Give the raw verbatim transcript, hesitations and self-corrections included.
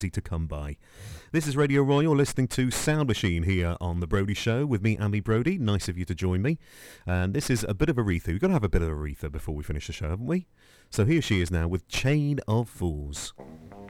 to come by. This is Radio Roy. You're listening to Sound Machine here on The Brody Show with me, Andy Brody. Nice of you to join me. And this is a bit of Aretha. We've got to have a bit of Aretha before we finish the show, haven't we? So here she is now with Chain of Fools.